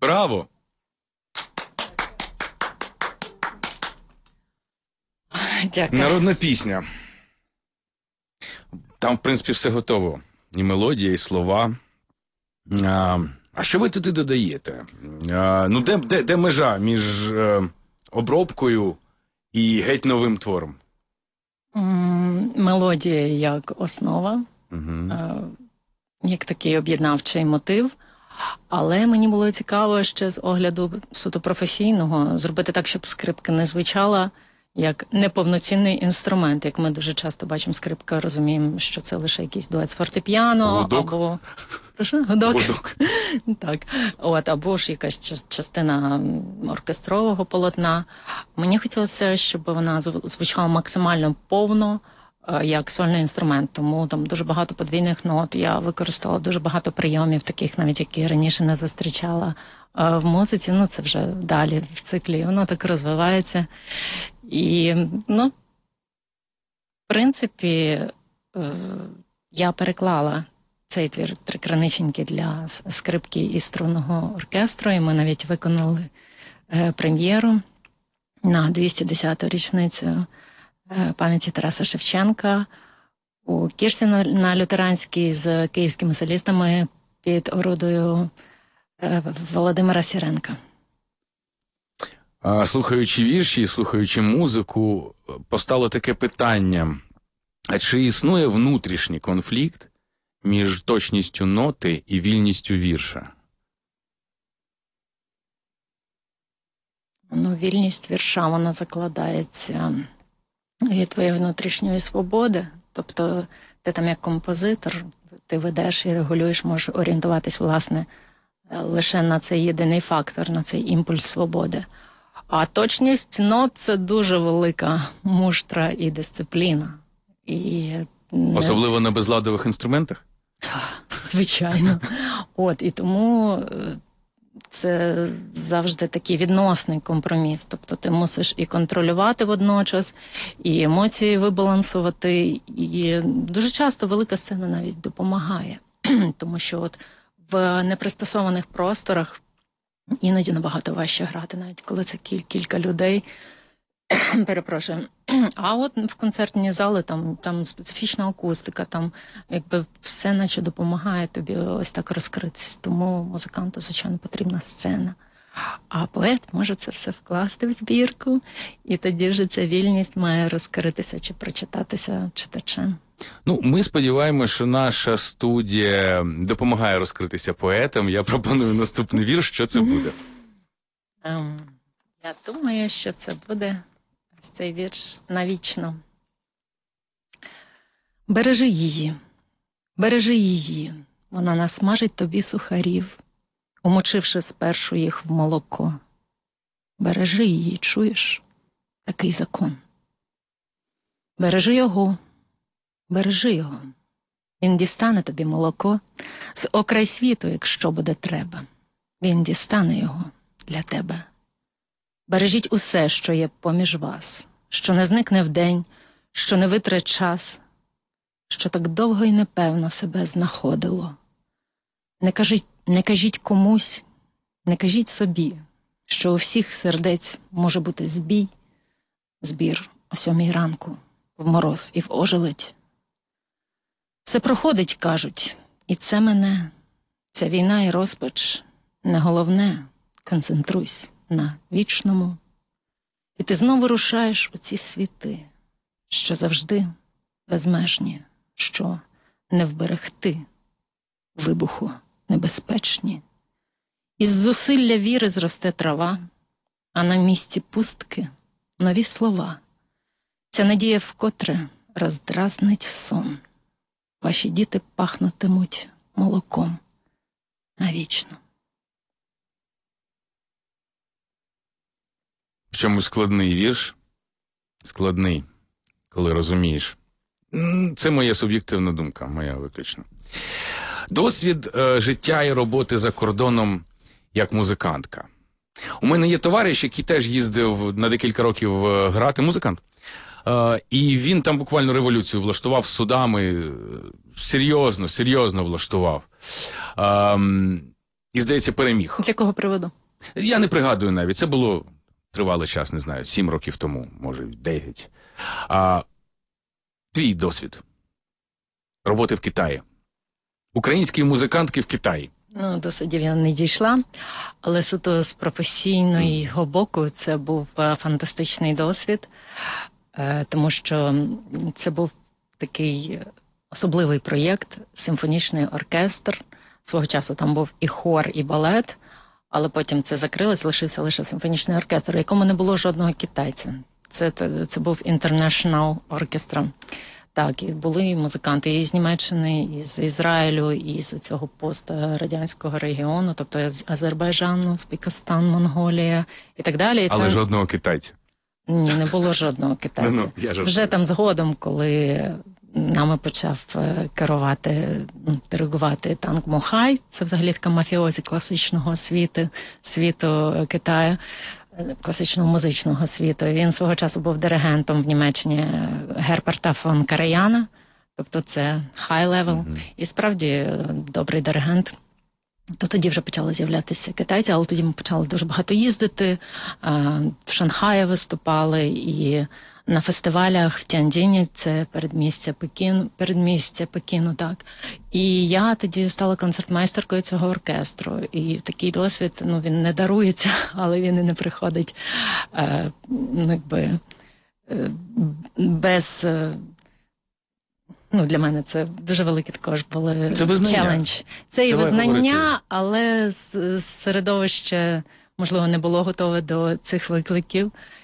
Браво! Дякую. Народна пісня. Там, в принципі, все готово. І мелодія, і слова. А що ви туди додаєте? Ну, де межа між обробкою і геть новим твором? Мелодія як основа, як такий об'єднавчий мотив. Але мені було цікаво ще з огляду суто професійного зробити так, щоб скрипка не звучала як неповноцінний інструмент. Як ми дуже часто бачимо, скрипка, розуміємо, що це лише якийсь дует з фортепіано. Гудок. Або... Прошу? Гудок. Гудок. Так. Або ж якась частина оркестрового полотна. Мені хотілося, щоб вона звучала максимально повно, як сольний інструмент, тому там дуже багато подвійних нот. Я використовувала дуже багато прийомів, таких навіть, які раніше не зустрічала в музиці. Ну, це вже далі в циклі, воно так розвивається. І, ну, в принципі, я переклала цей твір «Трикраниченьки» для скрипки і струнного оркестру, і ми навіть виконали прем'єру на 210-ту річницю пам'яті Тараса Шевченка у Кірсі на Лютеранській з київськими солістами під орудою Володимира Сіренка. Слухаючи вірші, слухаючи музику, постало таке питання: а чи існує внутрішній конфлікт між точністю ноти і вільністю вірша? Ну, вільність вірша, вона закладається від твоєї внутрішньої свободи. Тобто ти там як композитор, ти ведеш і регулюєш, можеш орієнтуватись, власне, лише на цей єдиний фактор, на цей імпульс свободи. А точність нот – це дуже велика муштра і дисципліна. Особливо на безладових інструментах? Звичайно. І тому це завжди такий відносний компроміс. Тобто ти мусиш і контролювати водночас, і емоції вибалансувати. І дуже часто велика сцена навіть допомагає. Тому що в непристосованих просторах іноді набагато важче грати, навіть коли це кілька людей. Перепрошую. А в концертній залі там специфічна акустика, там якби все наче допомагає тобі ось так розкритись. Тому музиканту, звичайно, потрібна сцена. А поет може це все вкласти в збірку, і тоді вже ця вільність має розкритися чи прочитатися читачем. Ну, ми сподіваємося, що наша студія допомагає розкритися поетам. Я пропоную наступний вірш. Що це буде? Я думаю, що це буде цей вірш навічно. Бережи її, вона насмажить тобі сухарів, умочивши спершу їх в молоко. Бережи її, чуєш? Такий закон. Бережи його, він дістане тобі молоко з окрай світу, якщо буде треба. Він дістане його для тебе. Бережіть усе, що є поміж вас, що не зникне вдень, що не витре час, що так довго й непевно себе знаходило. Не кажіть комусь, не кажіть собі, що у всіх сердець може бути збір о 7 ранку, в мороз і в ожеледь. Це проходить, кажуть, і це мене, ця війна і розпач, не головне, концентруйся на вічному. І ти знову рушаєш у ці світи, що завжди безмежні, що не вберегти, вибуху небезпечні. Із зусилля віри зросте трава, а на місці пустки нові слова. Ця надія вкотре роздразнить сон. Ваші діти пахнутимуть молоком навічно. В чому складний вірш? Складний, коли розумієш. Це моя суб'єктивна думка, моя виключно. Досвід життя і роботи за кордоном як музикантка. У мене є товариш, який теж їздив на декілька років грати, музикант. І він там буквально революцію влаштував з судами, серйозно влаштував. І, здається, переміг. З якого приводу? Я не пригадую навіть, це було тривалий час, не знаю, 7 років тому, може 9. А твій досвід роботи в Китаї. Українські музикантки в Китаї. Ну, до судів я не дійшла, але суто з професійного боку це був фантастичний досвід, тому що це був такий особливий проєкт, симфонічний оркестр. Свого часу там був і хор, і балет, але потім це закрилось, лишився лише симфонічний оркестр, у якому не було жодного китайця. Це був International Orchestra. Так, і були і музиканти і з Німеччини, і з Ізраїлю, і з цього пострадянського регіону, тобто з Азербайджану, Узбекистан, Монголія і так далі. І Але це... жодного китайця. Ні, не було жодного китайця. Я жартую. Вже там згодом, коли нами почав керувати, диригувати Танг Мохай, це взагалі така мафіозі класичного світу Китаю, класичного музичного світу. Він свого часу був диригентом в Німеччині Герберта фон Караяна, тобто це high level, і справді добрий диригент. То тоді вже почали з'являтися китайці, але тоді ми почали дуже багато їздити, в Шанхаї виступали і на фестивалях в Тяньцзіні, це передмістя Пекіну, так. І я тоді стала концертмейстеркою цього оркестру. І такий досвід, він не дарується, але він і не приходить без... для мене це дуже великий також були челендж. Це і визнання, але середовище, можливо, не було готове до цих викликів.